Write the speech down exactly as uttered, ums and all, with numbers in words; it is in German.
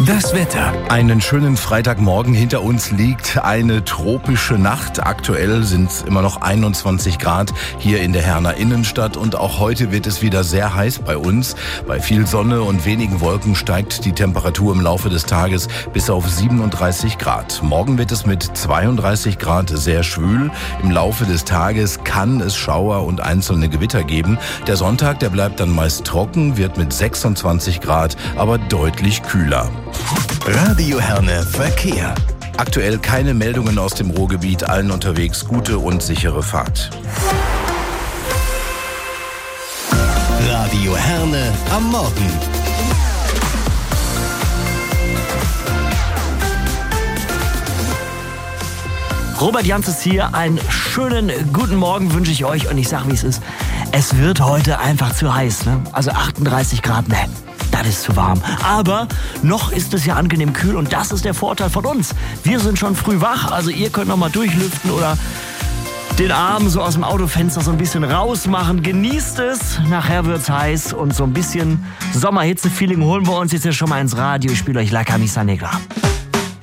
Das Wetter. Einen schönen Freitagmorgen. Hinter uns liegt eine tropische Nacht. Aktuell sind es immer noch einundzwanzig Grad hier in der Herner Innenstadt. Und auch heute wird es wieder sehr heiß bei uns. Bei viel Sonne und wenigen Wolken steigt die Temperatur im Laufe des Tages bis auf siebenunddreißig Grad. Morgen wird es mit zweiunddreißig Grad sehr schwül. Im Laufe des Tages kann es Schauer und einzelne Gewitter geben. Der Sonntag, der bleibt dann meist trocken, wird mit sechsundzwanzig Grad aber deutlich kühler. Radio Herne Verkehr. Aktuell keine Meldungen aus dem Ruhrgebiet, allen unterwegs gute und sichere Fahrt. Radio Herne am Morgen. Robert Janz ist hier. Einen schönen guten Morgen wünsche ich euch und ich sage, wie es ist. Es wird heute einfach zu heiß, ne? Also achtunddreißig Grad, ne? Das ist zu warm. Aber noch ist es ja angenehm kühl und das ist der Vorteil von uns. Wir sind schon früh wach, also ihr könnt noch mal durchlüften oder den Arm so aus dem Autofenster so ein bisschen rausmachen. Genießt es. Nachher wird's heiß und so ein bisschen Sommerhitze-Feeling holen wir uns jetzt ja schon mal ins Radio. Ich spiele euch La Camisa Negra.